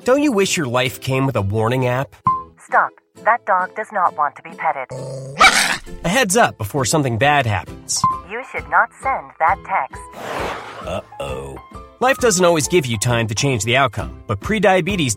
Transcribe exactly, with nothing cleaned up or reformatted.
Don't you wish your life came with a warning app? Stop. That dog does not want to be petted. A heads up before something bad happens. You should not send that text. Uh-oh. Life doesn't always give you time to change the outcome, but prediabetes